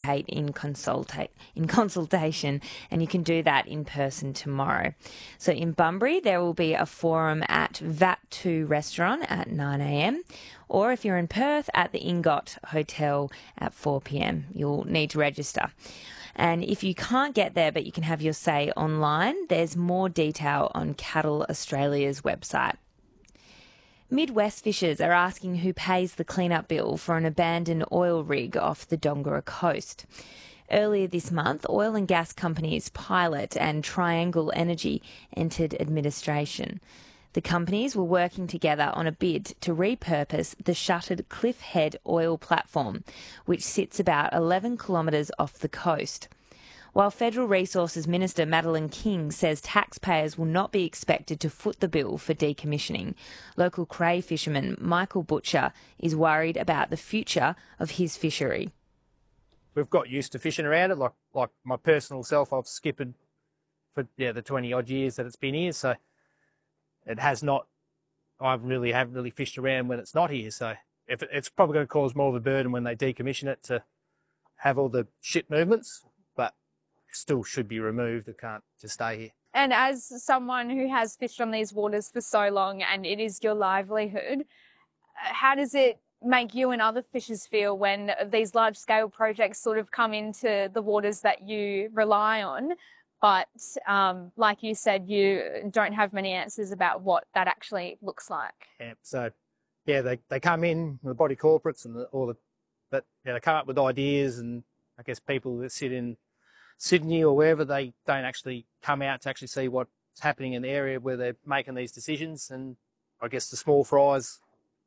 participate in consultation, and you can do that in person tomorrow. So in Bunbury, there will be a forum at VAT2 restaurant at 9 a.m, or if you're in Perth, at the Ingot Hotel at 4 p.m. You'll need to register. And if you can't get there but you can have your say online, there's more detail on Cattle Australia's website. Midwest fishers are asking who pays the cleanup bill for an abandoned oil rig off the Dongara coast. Earlier this month, oil and gas companies Pilot and Triangle Energy entered administration. The companies were working together on a bid to repurpose the shuttered Cliff Head oil platform, which sits about 11 kilometres off the coast. While Federal Resources Minister Madeleine King says taxpayers will not be expected to foot the bill for decommissioning, local cray fisherman Michael Butcher is worried about the future of his fishery. We've got used to fishing around it, like my personal self. I've skippered for the 20-odd years that it's been here, so it has not. I haven't really fished around when it's not here, so it's probably going to cause more of a burden when they decommission it to have all the ship movements, but still should be removed. It can't just stay here. And as someone who has fished on these waters for so long and it is your livelihood, how does it make you and other fishers feel when these large-scale projects sort of come into the waters that you rely on, but like you said, you don't have many answers about what that actually looks like? Yeah, so they come in, the body corporates and they come up with ideas, and I guess people that sit in Sydney or wherever, they don't actually come out to actually see what's happening in the area where they're making these decisions. And I guess the small fries,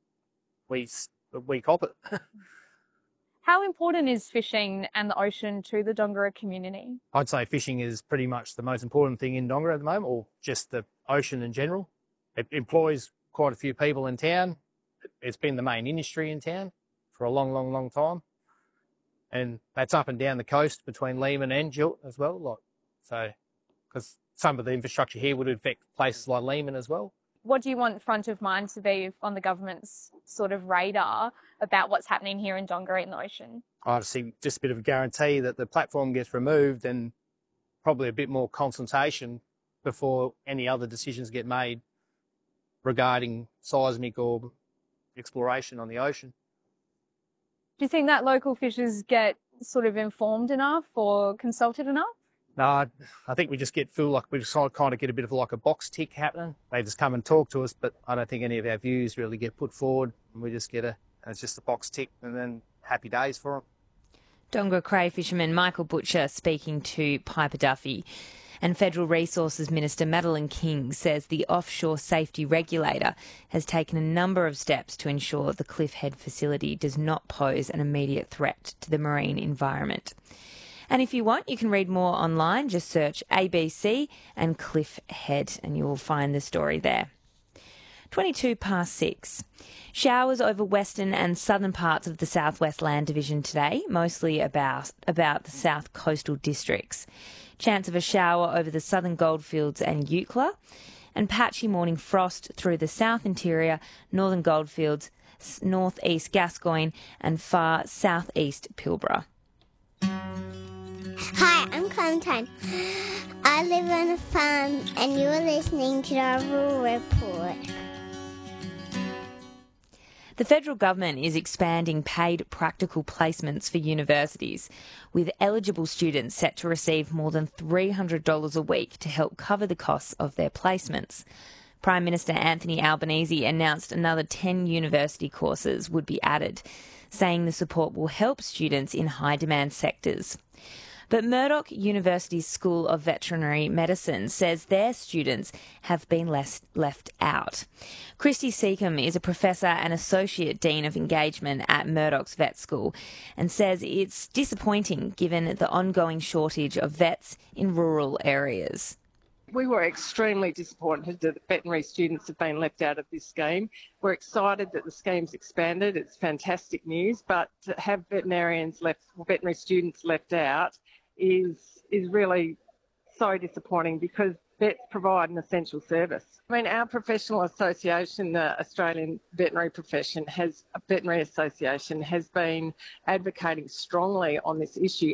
we cop it. How important is fishing and the ocean to the Dongara community? I'd say fishing is pretty much the most important thing in Dongara at the moment, or just the ocean in general. It employs quite a few people in town. It's been the main industry in town for a long time. And that's up and down the coast between Lehman and Jilt as well. Because some of the infrastructure here would affect places like Lehman as well. What do you want front of mind to be on the government's sort of radar about what's happening here in Dongara in the ocean? I'd see just a bit of a guarantee that the platform gets removed, and probably a bit more consultation before any other decisions get made regarding seismic or exploration on the ocean. Do you think that local fishers get sort of informed enough or consulted enough? No, I think we just feel like we just kind of get a bit of like a box tick happening. They just come and talk to us, but I don't think any of our views really get put forward. We just it's just a box tick, and then happy days for them. Dongara cray fisherman Michael Butcher speaking to Piper Duffy. And Federal Resources Minister Madeleine King says the offshore safety regulator has taken a number of steps to ensure the Cliff Head facility does not pose an immediate threat to the marine environment. And if you want, you can read more online. Just search ABC and Cliff Head and you will find the story there. 6:22. Showers over western and southern parts of the Southwest Land Division today, mostly about the south coastal districts. Chance of a shower over the southern Goldfields and Eucla, and patchy morning frost through the south interior, northern Goldfields, northeast Gascoyne and far southeast Pilbara. Hi, I'm Clementine. I live on a farm and you're listening to the Rural Report. The federal government is expanding paid practical placements for universities, with eligible students set to receive more than $300 a week to help cover the costs of their placements. Prime Minister Anthony Albanese announced another 10 university courses would be added, saying the support will help students in high-demand sectors. But Murdoch University's School of Veterinary Medicine says their students have been left out. Christy Seacombe is a professor and associate dean of engagement at Murdoch's Vet School and says it's disappointing given the ongoing shortage of vets in rural areas. We were extremely disappointed that veterinary students have been left out of this scheme. We're excited that the scheme's expanded. It's fantastic news, but to have veterinary students left out is really so disappointing because vets provide an essential service. I mean, our professional association, the Australian Veterinary Association, has been advocating strongly on this issue.